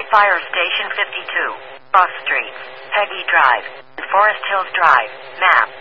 Fire Station 52, Cross Streets, Peggy Drive, and Forest Hills Drive. Map.